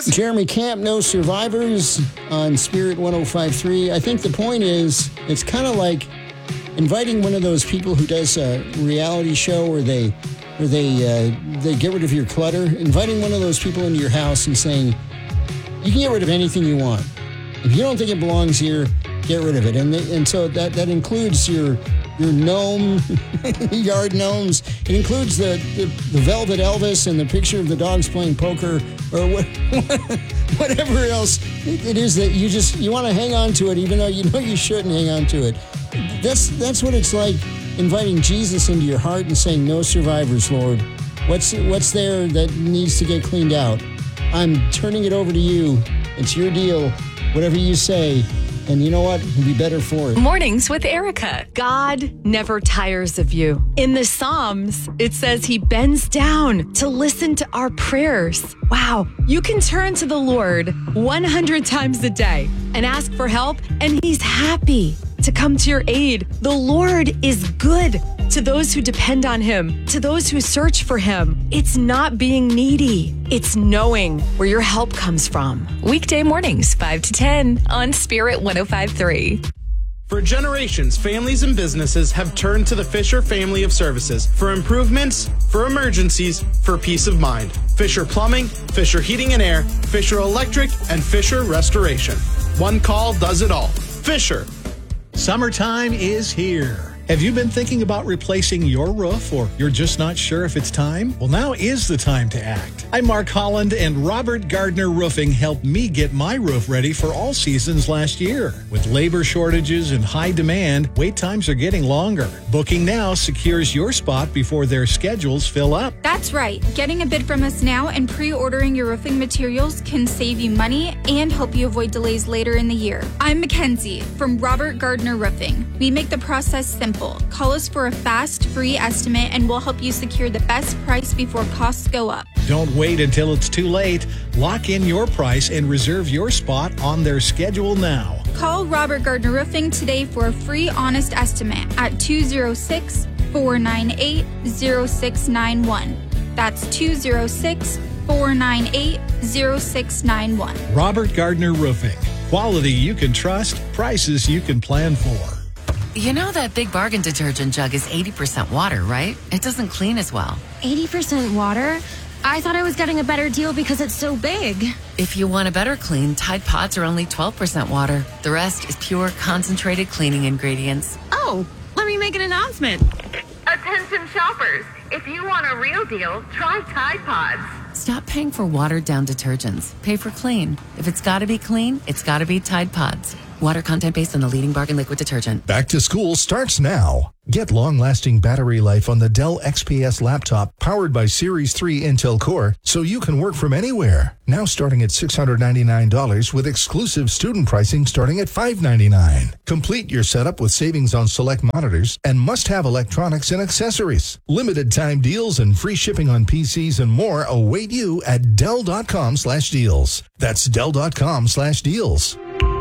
Jeremy Camp, No Survivors on Spirit 105.3. I think the point is, it's kind of like inviting one of those people who does a reality show where they get rid of your clutter. Inviting one of those people into your house and saying, you can get rid of anything you want. If you don't think it belongs here, get rid of it. And so that includes your gnome, yard gnomes. It includes the Velvet Elvis and the picture of the dogs playing poker or whatever else it is that you want to hang on to it, even though you know you shouldn't hang on to it. That's what it's like, inviting Jesus into your heart and saying, no survivors, Lord. What's there that needs to get cleaned out? I'm turning it over to you. It's your deal. Whatever you say. And you know what? It'll be better for it. Mornings with Erica. God never tires of you. In the Psalms, it says he bends down to listen to our prayers. Wow. You can turn to the Lord 100 times a day and ask for help, and he's happy to come to your aid. The Lord is good to those who depend on him, to those who search for him. It's not being needy. It's knowing where your help comes from. Weekday mornings, 5 to 10 on Spirit 105.3. For generations, families and businesses have turned to the Fisher family of services for improvements, for emergencies, for peace of mind. Fisher Plumbing, Fisher Heating and Air, Fisher Electric, and Fisher Restoration. One call does it all. Fisher. Summertime is here. Have you been thinking about replacing your roof, or you're just not sure if it's time? Well, now is the time to act. I'm Mark Holland, and Robert Gardner Roofing helped me get my roof ready for all seasons last year. With labor shortages and high demand, wait times are getting longer. Booking now secures your spot before their schedules fill up. That's right. Getting a bid from us now and pre-ordering your roofing materials can save you money and help you avoid delays later in the year. I'm Mackenzie from Robert Gardner Roofing. We make the process simple. Call us for a fast, free estimate, and we'll help you secure the best price before costs go up. Don't wait until it's too late. Lock in your price and reserve your spot on their schedule now. Call Robert Gardner Roofing today for a free, honest estimate at 206-498-0691. That's 206-498-0691. Robert Gardner Roofing. Quality you can trust, prices you can plan for. You know that Big Bargain detergent jug is 80% water, right? It doesn't clean as well. 80% water? I thought I was getting a better deal because it's so big. If you want a better clean, Tide Pods are only 12% water. The rest is pure, concentrated cleaning ingredients. Oh, let me make an announcement. Attention shoppers, if you want a real deal, try Tide Pods. Stop paying for watered-down detergents. Pay for clean. If it's got to be clean, it's got to be Tide Pods. Water content based on the leading bargain liquid detergent. Back to school starts now. Get long-lasting battery life on the Dell XPS laptop powered by Series 3 Intel Core so you can work from anywhere. Now starting at $699 with exclusive student pricing starting at $599. Complete your setup with savings on select monitors and must-have electronics and accessories. Limited time deals and free shipping on PCs and more await you at Dell.com/deals. That's Dell.com/deals.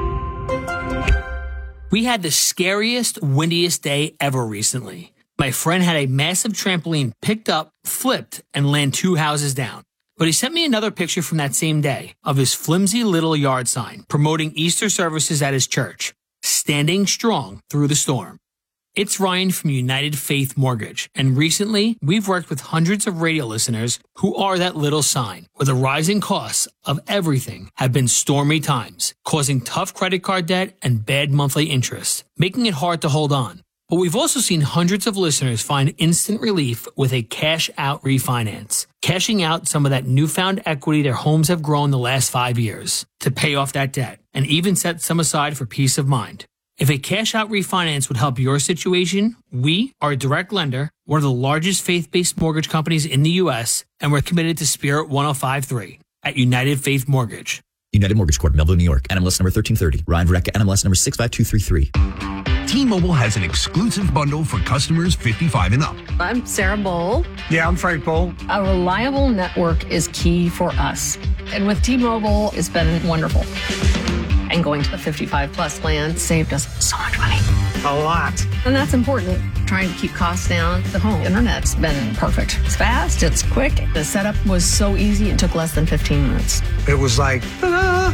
We had the scariest, windiest day ever recently. My friend had a massive trampoline picked up, flipped, and land 2 houses down. But he sent me another picture from that same day of his flimsy little yard sign promoting Easter services at his church, standing strong through the storm. It's Ryan from United Faith Mortgage, and recently we've worked with hundreds of radio listeners who are that little sign, where the rising costs of everything have been stormy times, causing tough credit card debt and bad monthly interest, making it hard to hold on. But we've also seen hundreds of listeners find instant relief with a cash-out refinance, cashing out some of that newfound equity their homes have grown the last 5 years to pay off that debt, and even set some aside for peace of mind. If a cash-out refinance would help your situation, we are a direct lender, one of the largest faith-based mortgage companies in the U.S., and we're committed to Spirit 105.3 at United Faith Mortgage. United Mortgage Corp, Melville, New York. NMLS number 1330. Ryan Verrecka, NMLS number 65233. T-Mobile has an exclusive bundle for customers 55 and up. I'm Sarah Bowl. Yeah, I'm Frank Bowl. A reliable network is key for us. And with T-Mobile, it's been wonderful. And going to the 55 plus plan saved us so much money. a lot. And that's important. Trying to keep costs down. The home internet's been perfect. It's fast, it's quick. The setup was so easy, it took less than 15 minutes. It was like, ta-da!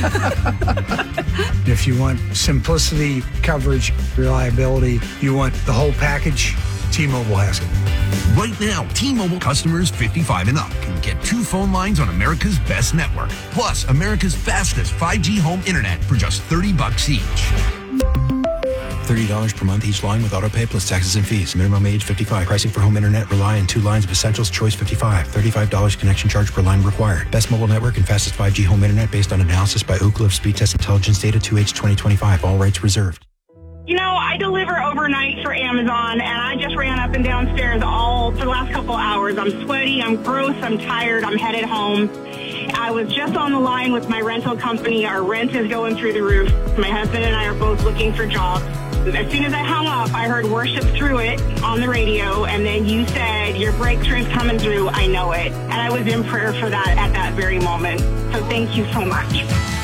If you want simplicity, coverage, reliability, you want the whole package, T-Mobile has it. Right now, T-Mobile customers 55 and up can get 2 phone lines on America's best network, plus America's fastest 5G home internet for just $30 each. $30 per month each line with autopay plus taxes and fees. Minimum age 55. Pricing for home internet rely on 2 lines of Essentials Choice 55. $35 connection charge per line required. Best mobile network and fastest 5G home internet based on analysis by Ookla of Speed Test Intelligence Data 2H 2025. All rights reserved. You know, I deliver overnight for Amazon, and I just ran up and downstairs for the last couple hours. I'm sweaty, I'm gross, I'm tired, I'm headed home. I was just on the line with my rental company. Our rent is going through the roof. My husband and I are both looking for jobs. As soon as I hung up, I heard Worship Through It on the radio, and then you said, your breakthrough's coming through, I know it. And I was in prayer for that at that very moment. So thank you so much.